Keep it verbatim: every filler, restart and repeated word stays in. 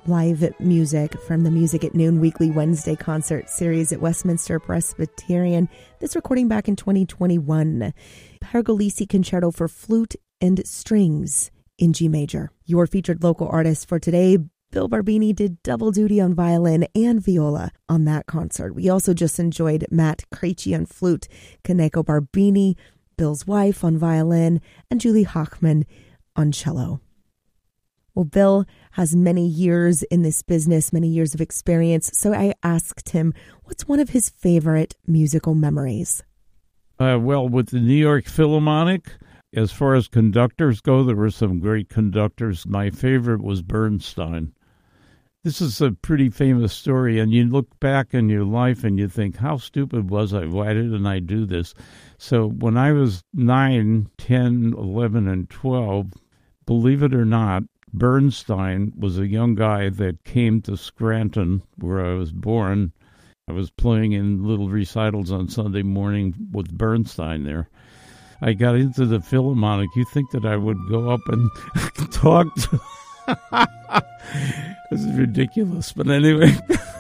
live music from the Music at Noon weekly Wednesday concert series at Westminster Presbyterian. This recording back in twenty twenty-one. Pergolesi Concerto for Flute and Strings in G major. Your featured local artist for today, Bill Barbini, did double duty on violin and viola on that concert. We also just enjoyed Matt Cracci on flute, Kaneko Barbini, Bill's wife, on violin, and Julie Hochman on cello. Well, Bill has many years in this business, many years of experience, so I asked him, what's one of his favorite musical memories? Uh, well, with the New York Philharmonic, as far as conductors go, there were some great conductors. My favorite was Bernstein. This is a pretty famous story, and you look back in your life and you think, how stupid was I? Why didn't I do this? So when I was nine, ten, eleven, and twelve, believe it or not, Bernstein was a young guy that came to Scranton, where I was born. I was playing in little recitals on Sunday morning with Bernstein there. I got into the Philharmonic. You think that I would go up and talk to... This is ridiculous, but anyway...